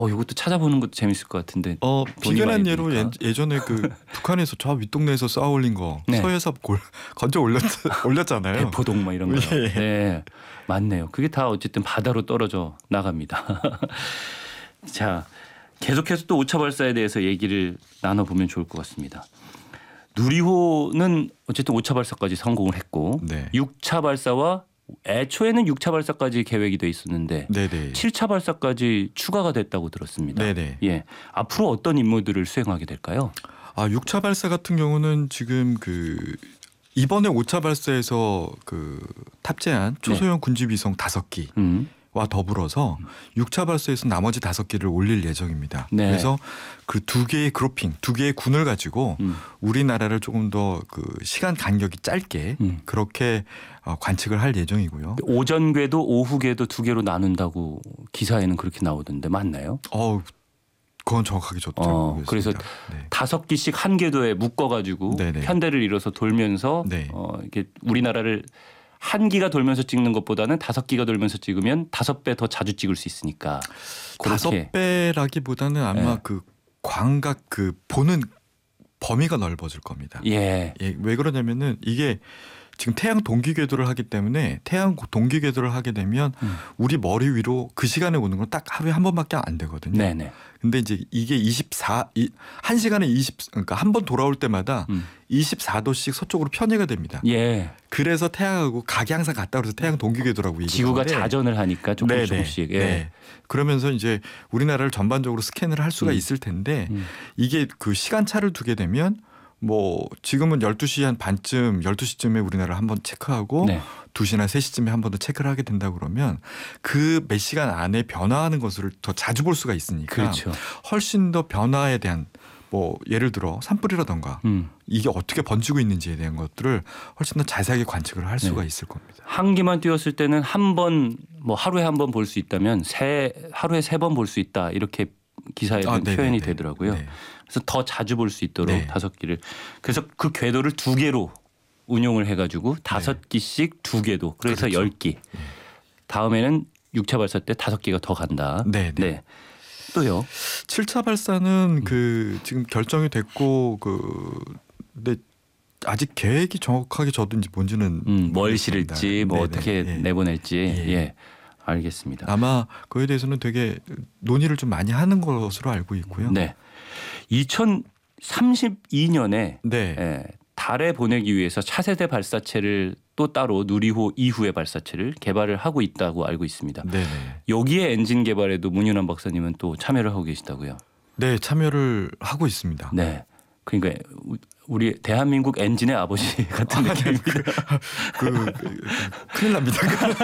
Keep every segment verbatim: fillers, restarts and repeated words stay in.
어, 이것도 찾아보는 것도 재밌을 것 같은데. 어, 비근한 예로 드니까. 예, 예전에 그 북한에서 저 윗동네에서 쌓아 올린 거 네. 서해섭 골 건져 올렸 올렸잖아요. 대포동 뭐 이런 거. 예. 네, 맞네요. 그게 다 어쨌든 바다로 떨어져 나갑니다. 자, 계속해서 또 오 차 발사에 대해서 얘기를 나눠보면 좋을 것 같습니다. 누리호는 어쨌든 오 차 발사까지 성공을 했고 네. 육 차 발사와 애초에는 육 차 발사까지 계획이 돼 있었는데 네네. 칠 차 발사까지 추가가 됐다고 들었습니다. 네네. 예, 앞으로 어떤 임무들을 수행하게 될까요? 아, 육 차 발사 같은 경우는 지금 그 이번에 오 차 발사에서 그 탑재한 초소형 군집위성 다섯 기. 음. 와 더불어서 육 차 발사에서 나머지 다섯 개를 올릴 예정입니다. 네. 그래서 그 두 개의 그룹핑, 두 개의 군을 가지고 음. 우리나라를 조금 더 그 시간 간격이 짧게 음. 그렇게 어, 관측을 할 예정이고요. 오전 궤도, 오후 궤도 두 개로 나눈다고 기사에는 그렇게 나오던데 맞나요? 어, 그건 정확하게 저도 잘 어, 모르겠습니다. 그래서 네. 다섯 기씩 한 궤도에 묶어가지고 네네. 편대를 이뤄서 돌면서 네. 어, 이렇게 우리나라를 한 기가 돌면서 찍는 것보다는 다섯 기가 돌면서 찍으면 다섯 배 더 자주 찍을 수 있으니까 다섯 그렇게. 배라기보다는 아마 네. 그 광각 그 보는 범위가 넓어질 겁니다. 예. 예, 왜 그러냐면은 이게 지금 태양 동기 궤도를 하기 때문에 태양 동기 궤도를 하게 되면 음. 우리 머리 위로 그 시간에 오는 건 딱 하루에 한 번밖에 안 되거든요. 네네. 근데 이제 이게 이십사, 이, 한 시간에 이십, 그러니까 한 번 돌아올 때마다 음. 이십사 도씩 서쪽으로 편애가 됩니다. 예. 그래서 태양하고 각이 항상 같다 그래서 태양 동기 궤도라고 얘기하는데 지구가 자전을 하니까 조금 네네. 조금씩. 예. 네. 그러면서 이제 우리나라를 전반적으로 스캔을 할 수가 음. 있을 텐데 음. 이게 그 시간차를 두게 되면 뭐 지금은 열두 시 한 반쯤 열두 시쯤에 우리나라를 한번 체크하고 네. 두 시나 세 시쯤에 한 번 더 체크를 하게 된다 그러면 그 몇 시간 안에 변화하는 것을 더 자주 볼 수가 있으니까 그렇죠. 훨씬 더 변화에 대한 뭐 예를 들어 산불이라던가 음. 이게 어떻게 번지고 있는지에 대한 것들을 훨씬 더 자세하게 관측을 할 수가 네. 있을 겁니다. 한 기만 띄웠을 때는 한 번 뭐 하루에 한 번 볼 수 있다면 세 하루에 세 번 볼 수 있다 이렇게 기사에는 아, 네네네. 표현이 되더라고요. 네. 그래서 더 자주 볼 수 있도록 네. 다섯 기를 그래서 그 궤도를 두 개로 운용을 해가지고 다섯 기씩 두 개도 그래서 그렇죠. 열 기. 다음에는 육 차 발사 때 다섯 기가 더 간다. 네, 네. 또요. 칠 차 발사는 그 지금 결정이 됐고 그 근데 아직 계획이 정확하게 저도 이제 뭔지는 음, 뭘 모르겠습니다. 실을지 뭐 네네. 어떻게 예. 내보낼지 예. 예. 알겠습니다. 아마 그에 대해서는 되게 논의를 좀 많이 하는 것으로 알고 있고요. 네. 이천삼십이 년에 네. 예, 달에 보내기 위해서 차세대 발사체를 또 따로 누리호 이후의 발사체를 개발을 하고 있다고 알고 있습니다. 네, 네. 여기에 엔진 개발에도 문윤환 박사님은 또 참여를 하고 계시다고요. 네, 참여를 하고 있습니다. 네. 그러니까 우리 대한민국 엔진의 아버지 같은 느낌입니다. 그, 그, 그 큰일 납니다.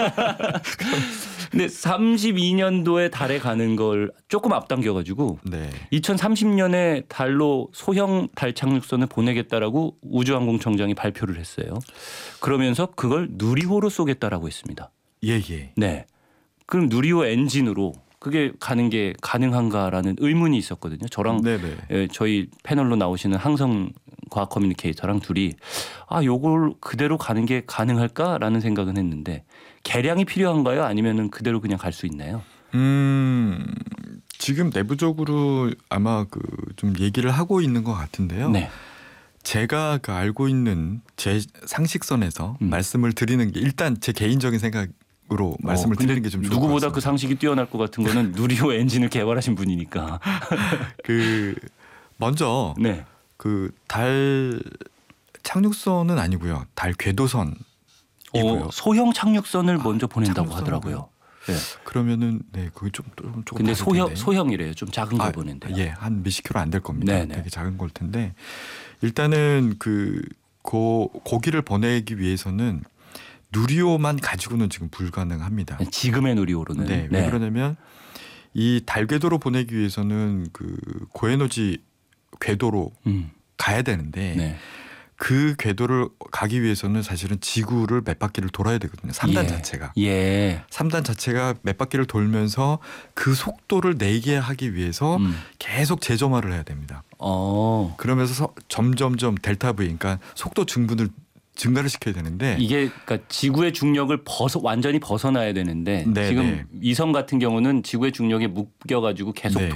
근데 삼십이 년도에 달에 가는 걸 조금 앞당겨 가지고 네. 이천삼십 년에 달로 소형 달 착륙선을 보내겠다라고 우주항공청장이 발표를 했어요. 그러면서 그걸 누리호로 쏘겠다라고 했습니다. 예, 예. 네. 그럼 누리호 엔진으로 그게 가는 게 가능한가라는 의문이 있었거든요. 저랑 네, 네. 예, 저희 패널로 나오시는 항성 과학 커뮤니케이터랑 둘이 아, 요걸 그대로 가는 게 가능할까라는 생각은 했는데 개량이 필요한가요? 아니면은 그대로 그냥 갈 수 있나요? 음, 지금 내부적으로 아마 그 좀 얘기를 하고 있는 것 같은데요. 네. 제가 그 알고 있는 제 상식선에서 음. 말씀을 드리는 게 일단 제 개인적인 생각으로 말씀을 어, 근데 드리는 게 좀 좋을 것 누구보다 같습니다. 그 상식이 뛰어날 것 같은 거는 누리호 엔진을 개발하신 분이니까. 그 먼저 네. 그 달 착륙선은 아니고요. 달 궤도선이고요. 어, 소형 착륙선을 먼저 보낸다고 착륙선이고요. 하더라고요. 네. 그러면은 네 그게 좀 조금 조금 근데 다를 소형 텐데. 소형이래요. 좀 작은 걸 아, 보낸대요. 예, 한 몇십 킬로 안 될 겁니다. 네네. 되게 작은 걸 텐데 일단은 그 고, 고기를 보내기 위해서는 누리호만 가지고는 지금 불가능합니다. 지금의 누리호로는. 네, 왜 그러냐면 이 달 궤도로 보내기 위해서는 그 고에너지 궤도로 음. 가야 되는데 네. 그 궤도를 가기 위해서는 사실은 지구를 몇 바퀴를 돌아야 되거든요. 삼 단 예. 자체가. 예. 삼 단 자체가 몇 바퀴를 돌면서 그 속도를 내게 하기 위해서 음. 계속 재점화를 해야 됩니다. 어. 그러면서 서- 점점점 델타 V, 그러니까 속도 증분을 증가를 시켜야 되는데 이게 그러니까 지구의 중력을 벗어 완전히 벗어나야 되는데 네, 지금 네. 위성 같은 경우는 지구의 중력에 묶여가지고 계속 네.